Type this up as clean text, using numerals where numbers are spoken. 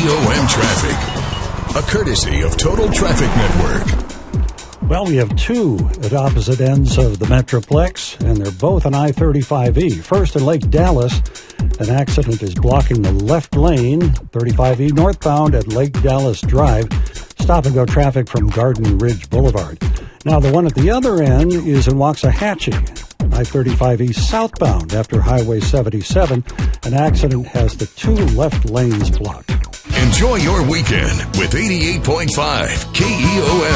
KEOM traffic, a courtesy of Total Traffic Network. Well, we have two at opposite ends of the Metroplex, and they're both on I-35E. First, in Lake Dallas, an accident is blocking the left lane, 35E northbound at Lake Dallas Drive. Stop-and-go traffic from Garden Ridge Boulevard. Now, the one at the other end is in Waxahachie, I-35E southbound after Highway 77. An accident has the two left lanes blocked. Enjoy your weekend with 88.5 KEOM.